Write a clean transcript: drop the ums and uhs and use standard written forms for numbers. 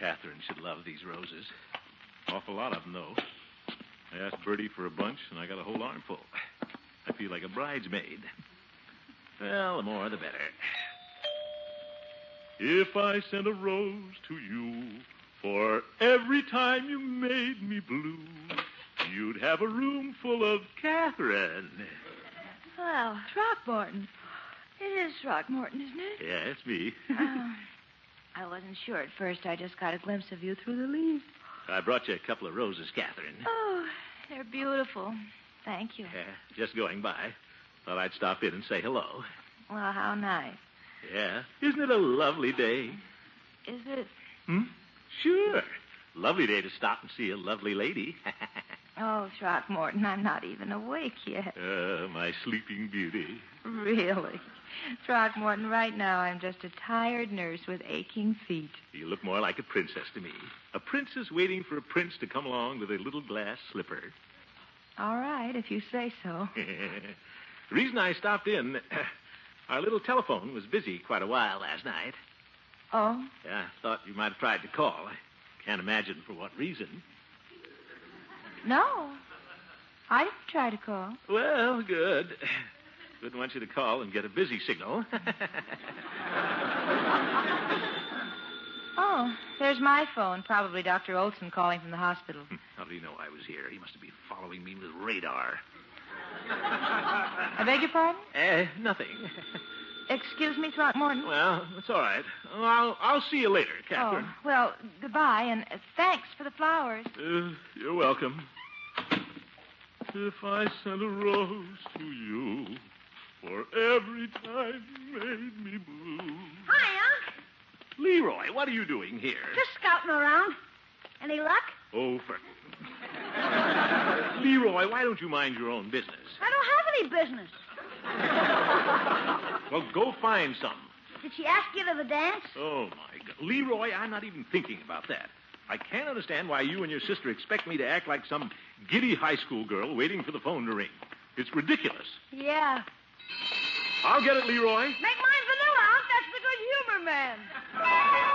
Catherine should love these roses. Awful lot of them, though. I asked Bertie for a bunch, and I got a whole armful. I feel like a bridesmaid. Well, the more, the better. If I sent a rose to you for every time you made me blue, you'd have a room full of Catherine. Well, Throckmorton. It is Throckmorton, isn't it? Yeah, it's me. I wasn't sure at first. I just got a glimpse of you through the leaves. I brought you a couple of roses, Catherine. Oh, they're beautiful. Thank you. Yeah, just going by. Thought I'd stop in and say hello. Well, how nice. Yeah. Isn't it a lovely day? Is it? Sure. Lovely day to stop and see a lovely lady. Oh, Throckmorton, I'm not even awake yet. My sleeping beauty. Really? Throckmorton, right now I'm just a tired nurse with aching feet. You look more like a princess to me. A princess waiting for a prince to come along with a little glass slipper. All right, if you say so. The reason I stopped in, our little telephone was busy quite a while last night. Oh? Yeah, I thought you might have tried to call. I can't imagine for what reason. No. I didn't try to call. Well, good. Wouldn't want you to call and get a busy signal. Oh, there's my phone. Probably Dr. Olson calling from the hospital. How did he know I was here? He must have been following me with radar. I beg your pardon? Nothing. Excuse me, Throckmorton? Well, it's all right. I'll see you later, Catherine. Oh, well, goodbye, and thanks for the flowers. You're welcome. If I sent a rose to you for every time you made me blue. Hi, Unc. Leroy, what are you doing here? Just scouting around. Any luck? Oh, for... Leroy, why don't you mind your own business? I don't have any business. Well, go find some. Did she ask you to the dance? Oh, my God. Leroy, I'm not even thinking about that. I can't understand why you and your sister expect me to act like some giddy high school girl waiting for the phone to ring. It's ridiculous. Yeah. I'll get it, Leroy. Make mine vanilla, Unc. That's the good humor man.